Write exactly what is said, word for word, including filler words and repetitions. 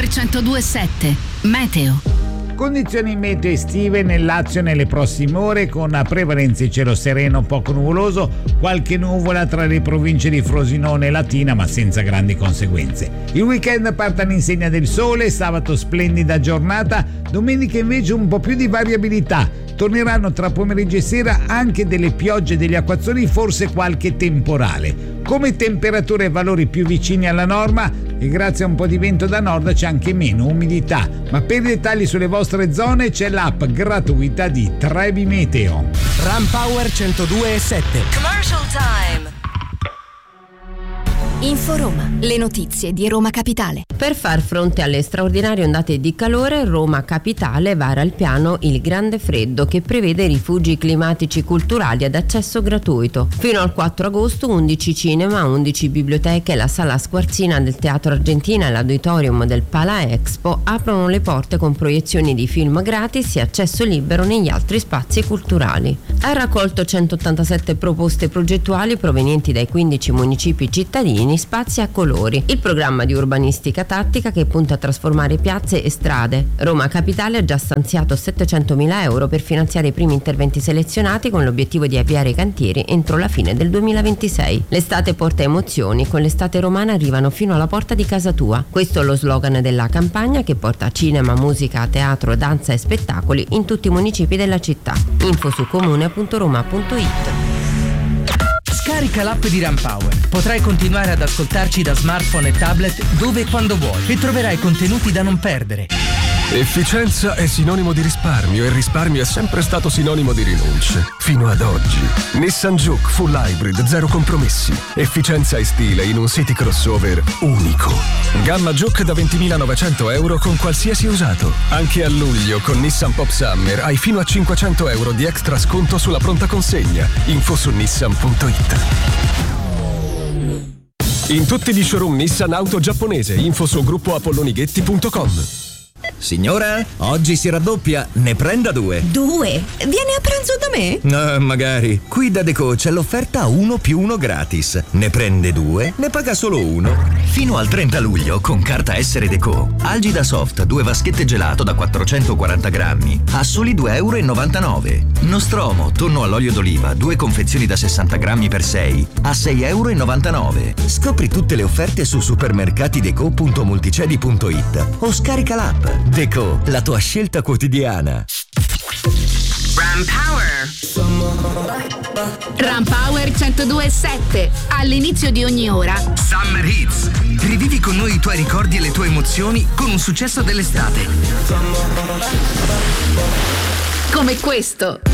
centodue e sette Meteo. Condizioni meteo estive nel Lazio nelle prossime ore, con prevalenze cielo sereno poco nuvoloso, qualche nuvola tra le province di Frosinone e Latina, ma senza grandi conseguenze. Il weekend parte all'insegna del sole, sabato splendida giornata, domenica invece un po' più di variabilità. Torneranno tra pomeriggio e sera anche delle piogge e degli acquazzoni, forse qualche temporale. Come temperature e valori più vicini alla norma, e grazie a un po' di vento da nord c'è anche meno umidità. Ma per i dettagli sulle vostre zone c'è l'app gratuita di Trebi Meteo. Ram Power centodue e sette. Commercial time. Inforoma, le notizie di Roma Capitale. Per far fronte alle straordinarie ondate di calore, Roma Capitale vara il piano Il Grande Freddo, che prevede rifugi climatici culturali ad accesso gratuito. Fino al quattro agosto undici cinema, undici biblioteche, la sala squarzina del Teatro Argentina e l'auditorium del Pala Expo aprono le porte con proiezioni di film gratis e accesso libero negli altri spazi culturali. Ha raccolto centottantasette proposte progettuali provenienti dai quindici municipi cittadini, spazi a colori. Il programma di urbanistica tattica che punta a trasformare piazze e strade. Roma Capitale ha già stanziato settecentomila euro per finanziare i primi interventi selezionati, con l'obiettivo di avviare i cantieri entro la fine del duemilaventisei. L'estate porta emozioni, con l'estate romana arrivano fino alla porta di casa tua. Questo è lo slogan della campagna, che porta cinema, musica, teatro, danza e spettacoli in tutti i municipi della città. Info su comune punto roma punto it. Scarica l'app di Ram Power. Potrai continuare ad ascoltarci da smartphone e tablet dove e quando vuoi e troverai contenuti da non perdere. Efficienza è sinonimo di risparmio e risparmio è sempre stato sinonimo di rinunce. Fino ad oggi. Nissan Juke Full Hybrid, zero compromessi. Efficienza e stile in un city crossover unico. Gamma Juke da ventimilanovecento euro con qualsiasi usato. Anche a luglio con Nissan Pop Summer hai fino a cinquecento euro di extra sconto sulla pronta consegna. Info su nissan punto it. In tutti gli showroom Nissan auto giapponese. Info su gruppo apollonighetti punto com. Signora, oggi si raddoppia, ne prenda due. Due? Vieni a pranzo da me? Ah, magari. Qui da Deco c'è l'offerta uno più uno gratis. Ne prende due, ne paga solo uno. Fino al trenta luglio, con carta Essere Deco, Algida Soft, due vaschette gelato da quattrocentoquaranta grammi, a soli due virgola novantanove euro. Nostromo, tonno all'olio d'oliva, due confezioni da sessanta grammi per sei, a sei virgola novantanove euro. Scopri tutte le offerte su supermercatideco punto multicedi punto it o scarica l'app. Deco, la tua scelta quotidiana. Ram Power. Ram Power centodue e sette. All'inizio di ogni ora Summer Hits. Rivivi con noi i tuoi ricordi e le tue emozioni con un successo dell'estate. come questo.